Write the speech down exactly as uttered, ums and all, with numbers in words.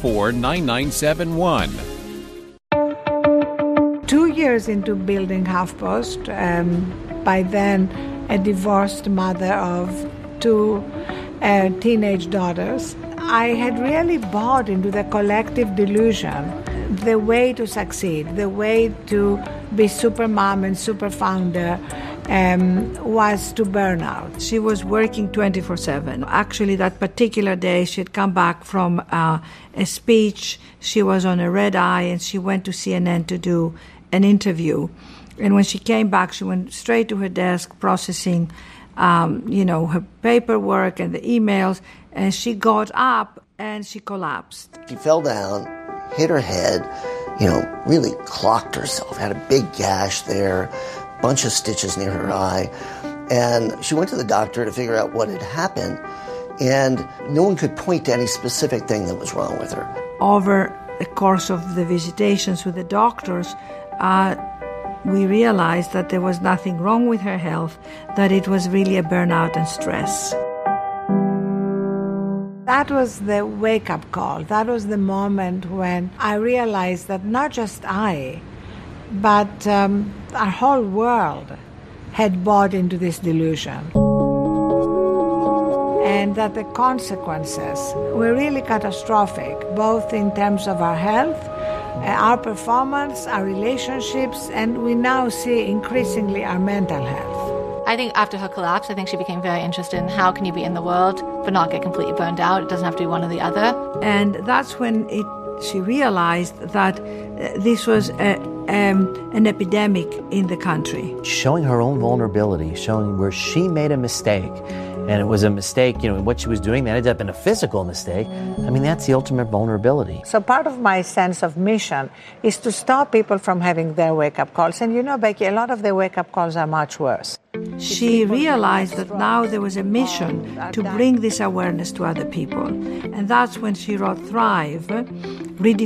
four, nine nine seven one. Two years into building HuffPost, um, by then a divorced mother of two uh, teenage daughters, I had really bought into the collective delusion. The way to succeed, the way to be super mom and super founder um, was to burn out. She was working twenty-four seven. Actually, that particular day, she had come back from uh, a speech. She was on a red eye, and she went to C N N to do an interview. And when she came back, she went straight to her desk, processing, um, you know, her paperwork and the emails. And she got up and she collapsed. She fell down, hit her head, you know, really clocked herself, had a big gash there, bunch of stitches near her eye. And she went to the doctor to figure out what had happened. And no one could point to any specific thing that was wrong with her. Over the course of the visitations with the doctors, uh, we realized that there was nothing wrong with her health, that it was really a burnout and stress. That was the wake-up call. That was the moment when I realized that not just I, but um, our whole world had bought into this delusion. And that the consequences were really catastrophic, both in terms of our health, our performance, our relationships, and we now see increasingly our mental health. I think after her collapse, I think she became very interested in how can you be in the world but not get completely burned out. It doesn't have to be one or the other. And that's when it, she realized that uh, this was a, um, an epidemic in the country. Showing her own vulnerability, showing where she made a mistake, and it was a mistake, you know, what she was doing that ended up in a physical mistake. I mean, that's the ultimate vulnerability. So part of my sense of mission is to stop people from having their wake-up calls. And you know, Becky, a lot of their wake-up calls are much worse. She realized that now there was a mission to bring this awareness to other people. And that's when she wrote Thrive,